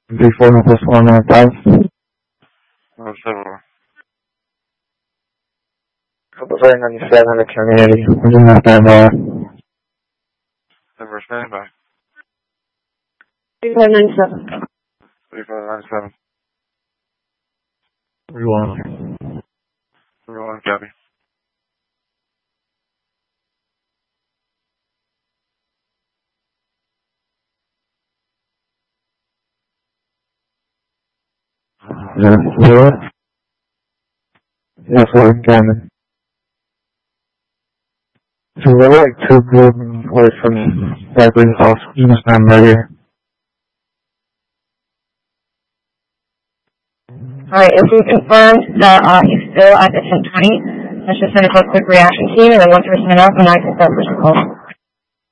Before the plus 195. Observo. Representing 97 in the community. We're doing that time, Denver, stand by. 3597. 3597. 31. 31, copy. Zero. Yes, Logan Cannon. So we're like 2 buildings away from Bagley's house. You must stand right here. Alright, if we confirmed that he's still at the 1020, let's just send a quick reaction team, and then once we're signed up, and I can start pushing calls.